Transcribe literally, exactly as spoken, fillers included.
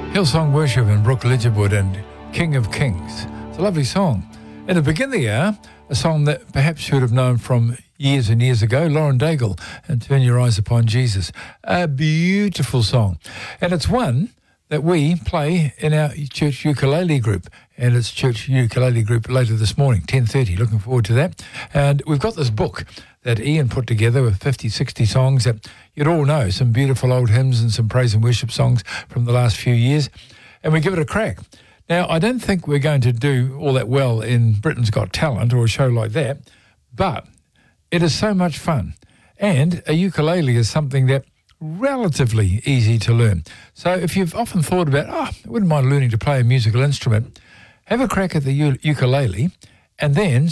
Hillsong Worship and Brooke Lidgerwood and King of Kings. It's a lovely song. And to begin the hour, a song that perhaps you would have known from years and years ago, Lauren Daigle and Turn Your Eyes Upon Jesus. A beautiful song. And it's one that we play in our church ukulele group. And it's church ukulele group later this morning, ten thirty. Looking forward to that. And we've got this book that Ian put together with fifty, sixty songs that you'd all know, some beautiful old hymns and some praise and worship songs from the last few years. And we give it a crack. Now, I don't think we're going to do all that well in Britain's Got Talent or a show like that, but it is so much fun. And a ukulele is something that relatively easy to learn. So if you've often thought about, oh, I wouldn't mind learning to play a musical instrument, have a crack at the u- ukulele and then